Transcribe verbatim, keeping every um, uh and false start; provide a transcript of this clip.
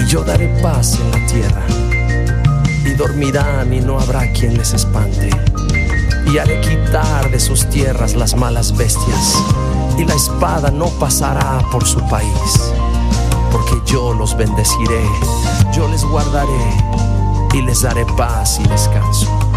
Yo daré paz en la tierra, y dormirán y no habrá quien les espante. Y haré quitar de sus tierras las malas bestias, y la espada no pasará por su país. Porque yo los bendeciré, yo les guardaré, y les daré paz y descanso.